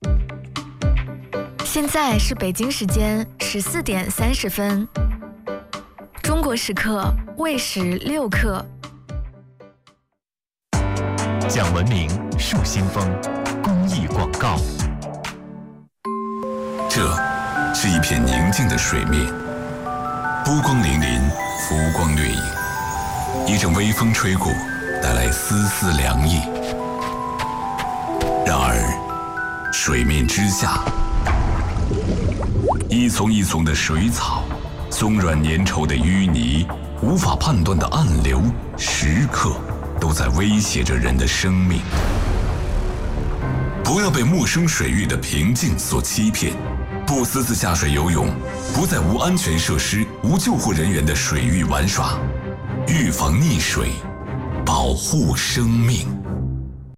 现在是北京时间14点30分，中国时刻未时6刻。 讲文明树新风，公益广告。 这是一片宁静的水面，波光粼粼，浮光掠影。一阵微风吹过，带来丝丝凉意。然而，水面之下，一丛一丛的水草，松软粘稠的淤泥，无法判断的暗流，时刻都在威胁着人的生命。不要被陌生水域的平静所欺骗，不私自下水游泳，不在无安全设施、无救护人员的水域玩耍，预防溺水，保护生命。